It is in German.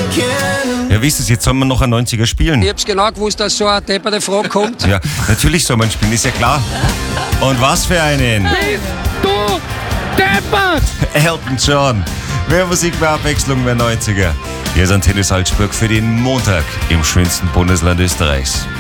Ja, wisst ihr, jetzt sollen wir noch ein 90er spielen. Ich hab's genau gewusst, dass so eine depperte Frage kommt. Ja, natürlich soll man spielen, ist ja klar. Und was für einen? Bist du deppert? Elton John. Mehr Musik, mehr Abwechslung, mehr 90er. Hier ist Antenne Salzburg für den Montag im schönsten Bundesland Österreichs.